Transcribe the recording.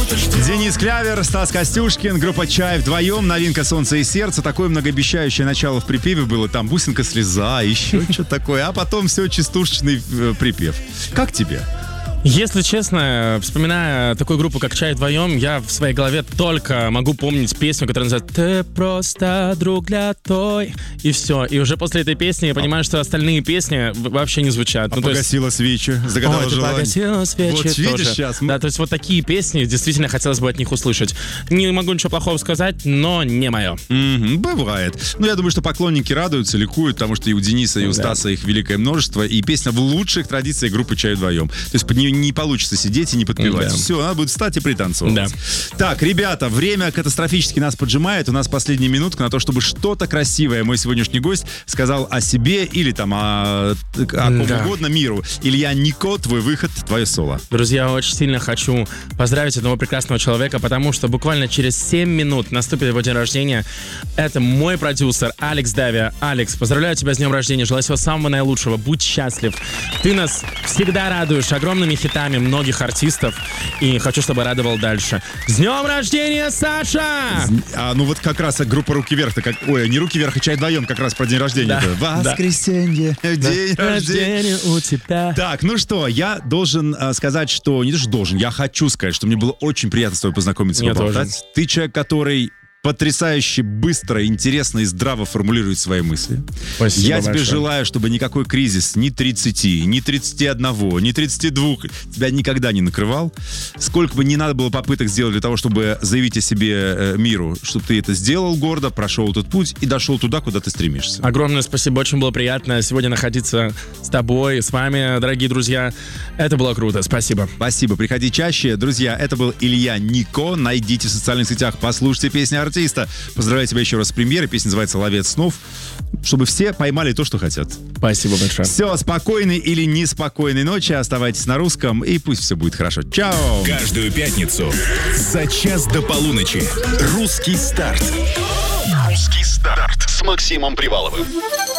Денис Клявер, Стас Костюшкин, группа «Чай» вдвоем, новинка «Солнце и сердце». Такое многообещающее начало в припеве было. Там бусинка, слеза, еще что-то такое. А потом все чистушечный припев. Как тебе? Если честно, вспоминая такую группу, как «Чай вдвоем», я в своей голове только могу помнить песню, которая называется «Ты просто друг для той». И все. И уже после этой песни я понимаю, что остальные песни вообще не звучат. Погасила свечи, загадала желание. Погасила свечи вот тоже. видишь сейчас. Да, то есть вот такие песни действительно хотелось бы от них услышать. Не могу ничего плохого сказать, но не мое. Бывает. Но я думаю, что поклонники радуются, ликуют, потому что и у Дениса, и у Стаса их великое множество. И песня в лучших традициях группы «Чай вдвоем». То есть под нее не получится сидеть и не подпевать. Все, надо будет встать и пританцевать. Да. Так, ребята, время катастрофически нас поджимает. У нас последняя минутка на то, чтобы что-то красивое мой сегодняшний гость сказал о себе или там о ком угодно миру. Илья Нико, твой выход, твое соло. Друзья, очень сильно хочу поздравить одного прекрасного человека, потому что буквально через 7 минут наступит его день рождения. Это мой продюсер Алекс Давия. Алекс, поздравляю тебя с днем рождения, желаю всего самого наилучшего, будь счастлив. Ты нас всегда радуешь огромными хитами многих артистов, и хочу, чтобы радовал дальше. С днем рождения, Саша! Ну вот как раз группа «Руки вверх», ой, не «Руки вверх», а «Чай вдвоем», как раз про день рождения. Да. Воскресенье, день рождения у тебя. Так, ну что, я должен сказать, что... Не то, что должен, я хочу сказать, что мне было очень приятно с тобой познакомиться, поболтать. Ты человек, который потрясающе быстро, интересно и здраво формулирует свои мысли. Спасибо Я тебе большое. желаю, чтобы никакой кризис ни 30, ни 31, ни 32 тебя никогда не накрывал. Сколько бы ни надо было попыток сделать для того, чтобы заявить о себе миру, чтобы ты это сделал гордо, прошел этот путь и дошел туда, куда ты стремишься. Огромное спасибо, очень было приятно сегодня находиться с тобой, с вами, дорогие друзья. Это было круто, спасибо. Спасибо, приходи чаще. Друзья, это был Илья Нико. Найдите в социальных сетях, послушайте песни артиста. Поздравляю тебя еще раз с премьерой. Песня называется «Ловец снов». Чтобы все поймали то, что хотят. Спасибо большое. Все, спокойной или неспокойной ночи. Оставайтесь на русском, и пусть все будет хорошо. Чао! Каждую пятницу за час до полуночи «Русский старт». «Русский старт» с Максимом Приваловым.